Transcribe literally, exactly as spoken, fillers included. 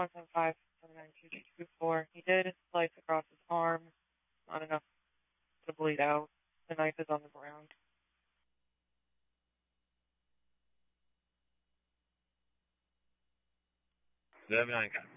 one seven five seven nine two two four. He did slice across his arm, not enough to bleed out. The knife is on the ground. seven nine.